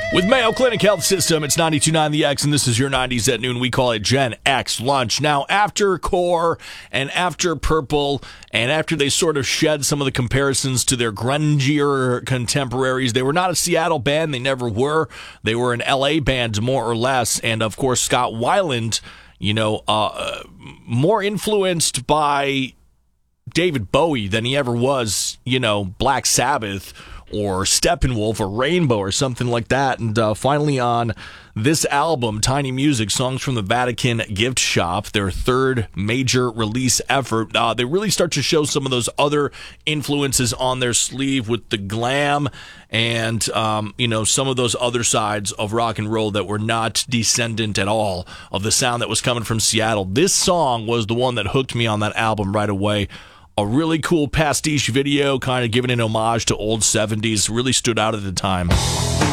With Mayo Clinic Health System, it's 92.9 The X, and this is your 90s at noon. We call it Gen X Lunch. Now, after Core and after Purple, and after they sort of shed some of the comparisons to their grungier contemporaries, they were not a Seattle band. They never were. They were an L.A. band, more or less. And, of course, Scott Weiland, more influenced by David Bowie than he ever was, Black Sabbath or Steppenwolf or Rainbow or something like that. And finally on this album, Tiny Music, Songs from the Vatican Gift Shop, their third major release effort, they really start to show some of those other influences on their sleeve with the glam and, some of those other sides of rock and roll that were not descendant at all of the sound that was coming from Seattle. This song was the one that hooked me on that album right away. A really cool pastiche video, kind of giving an homage to old 70s, really stood out at the time.